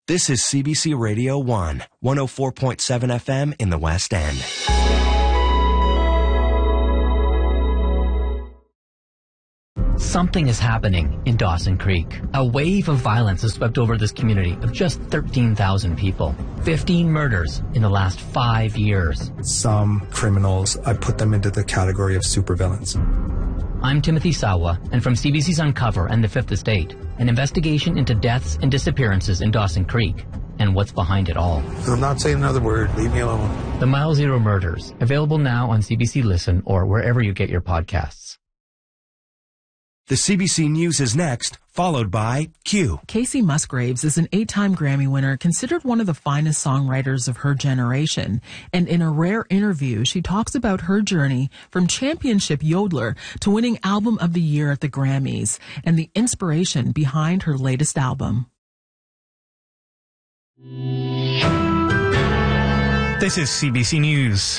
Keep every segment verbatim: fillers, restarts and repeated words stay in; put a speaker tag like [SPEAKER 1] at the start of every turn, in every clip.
[SPEAKER 1] This is C B C Radio one, one oh four point seven F M in the West End.
[SPEAKER 2] Something is happening in Dawson Creek. A wave of violence has swept over this community of just thirteen thousand people. fifteen murders in the last five years.
[SPEAKER 3] Some criminals, I put them into the category of supervillains.
[SPEAKER 2] I'm Timothy Sawa, and from C B C's Uncover and The Fifth Estate, an investigation into deaths and disappearances in Dawson Creek and what's behind it all.
[SPEAKER 4] I'm not saying another word. Leave me alone.
[SPEAKER 2] The Mile Zero Murders, available now on C B C Listen or wherever you get your podcasts.
[SPEAKER 1] The C B C News is next, followed by Q.
[SPEAKER 5] Kacey Musgraves is an eight-time Grammy winner, considered one of the finest songwriters of her generation. And in a rare interview, she talks about her journey from championship yodeler to winning Album of the Year at the Grammys and the inspiration behind her latest album.
[SPEAKER 6] This is C B C News.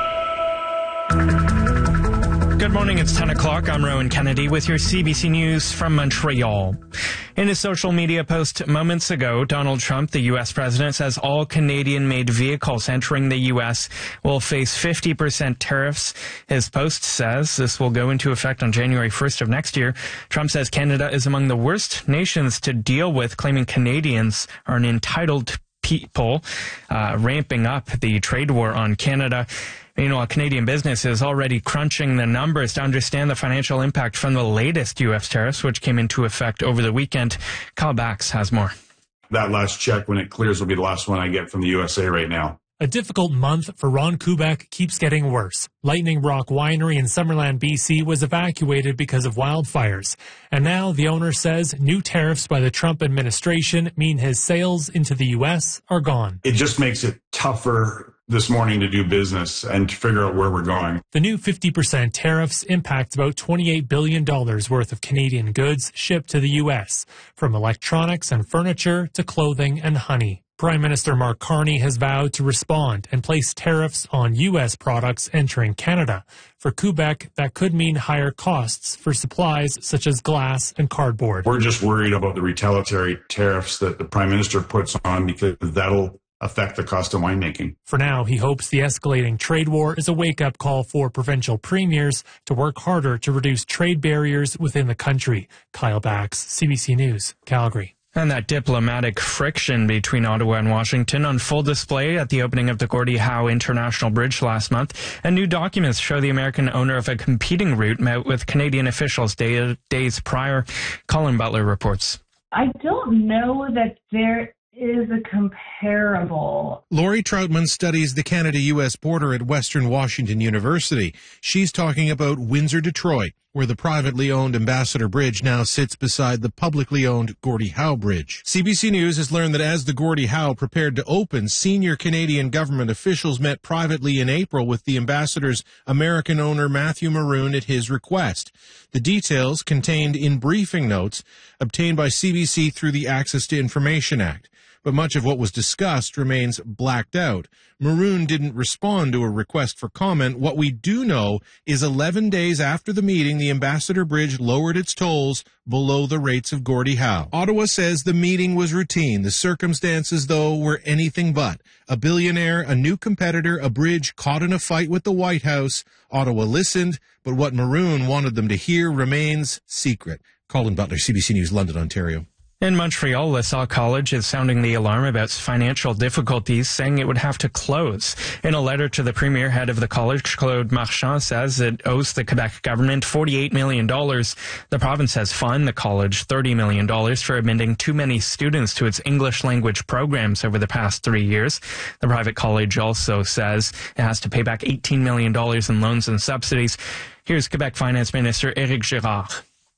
[SPEAKER 6] Good morning, it's ten o'clock. I'm Rowan Kennedy with your C B C News from Montreal. In a social media post moments ago, Donald Trump, the U S president, says all Canadian-made vehicles entering the U S will face fifty percent tariffs. His post says this will go into effect on January first of next year. Trump says Canada is among the worst nations to deal with, claiming Canadians are an entitled people, uh, ramping up the trade war on Canada. Meanwhile, Canadian business is already crunching the numbers to understand the financial impact from the latest U S tariffs, which came into effect over the weekend. Kyle Bax has more.
[SPEAKER 7] That last check, when it clears, will be the last one I get from the U S A right now.
[SPEAKER 8] A difficult month for Ron Kubek keeps getting worse. Lightning Rock Winery in Summerland, B C was evacuated because of wildfires. And now the owner says new tariffs by the Trump administration mean his sales into the U S are gone.
[SPEAKER 7] It just makes it tougher this morning to do business and to figure out where we're going.
[SPEAKER 8] The new fifty percent tariffs impact about twenty-eight billion dollars worth of Canadian goods shipped to the U S, from electronics and furniture to clothing and honey. Prime Minister Mark Carney has vowed to respond and place tariffs on U S products entering Canada. For Quebec, that could mean higher costs for supplies such as glass and cardboard.
[SPEAKER 7] We're just worried about the retaliatory tariffs that the Prime Minister puts on, because that'll affect the cost of winemaking.
[SPEAKER 8] For now, he hopes the escalating trade war is a wake-up call for provincial premiers to work harder to reduce trade barriers within the country. Kyle Bax, C B C News, Calgary.
[SPEAKER 6] And that diplomatic friction between Ottawa and Washington on full display at the opening of the Gordie Howe International Bridge last month. And new documents show the American owner of a competing route met with Canadian officials day, days prior. Colin Butler reports.
[SPEAKER 9] I don't know that there is a comparable.
[SPEAKER 10] Lori Troutman studies the Canada-U S border at Western Washington University. She's talking about Windsor-Detroit, where the privately owned Ambassador Bridge now sits beside the publicly owned Gordie Howe Bridge. C B C News has learned that as the Gordie Howe prepared to open, senior Canadian government officials met privately in April with the ambassador's American owner Matthew Maroon at his request. The details contained in briefing notes obtained by C B C through the Access to Information Act. But much of what was discussed remains blacked out. Maroon didn't respond to a request for comment. What we do know is eleven days after the meeting, the Ambassador Bridge lowered its tolls below the rates of Gordie Howe. Ottawa says the meeting was routine. The circumstances, though, were anything but. A billionaire, a new competitor, a bridge caught in a fight with the White House. Ottawa listened, but what Maroon wanted them to hear remains secret. Colin Butler, C B C News, London, Ontario.
[SPEAKER 6] In Montreal, LaSalle College is sounding the alarm about financial difficulties, saying it would have to close. In a letter to the premier, head of the college, Claude Marchand, says it owes the Quebec government forty-eight million dollars. The province has fined the college thirty million dollars for admitting too many students to its English language programs over the past three years. The private college also says it has to pay back eighteen million dollars in loans and subsidies. Here's Quebec Finance Minister Éric Girard.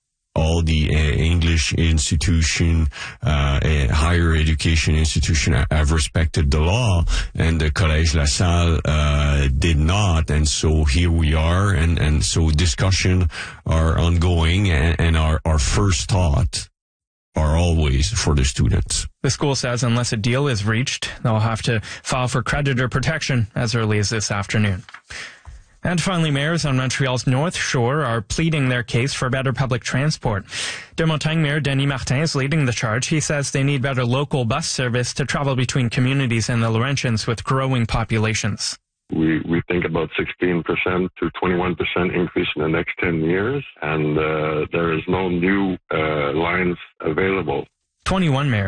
[SPEAKER 11] All the uh, English institution, uh, uh, higher education institution have respected the law, and the Collège La Salle uh, did not. And so here we are, and, and so discussion are ongoing, and, and our, our first thought are always for the students.
[SPEAKER 6] The school says unless a deal is reached, they'll have to file for creditor protection as early as this afternoon. And finally, mayors on Montreal's North Shore are pleading their case for better public transport. De Montagne Mayor Denis Martin is leading the charge. He says they need better local bus service to travel between communities in the Laurentians with growing populations.
[SPEAKER 12] We we think about sixteen percent to twenty-one percent increase in the next ten years, and uh, there is no new uh, lines available.
[SPEAKER 6] twenty-one mayors